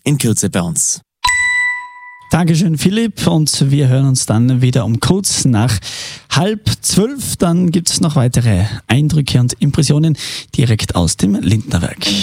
in Kürze bei uns. Dankeschön, Philipp. Und wir hören uns dann wieder um kurz nach 11:30. Dann gibt es noch weitere Eindrücke und Impressionen direkt aus dem Lindnerwerk.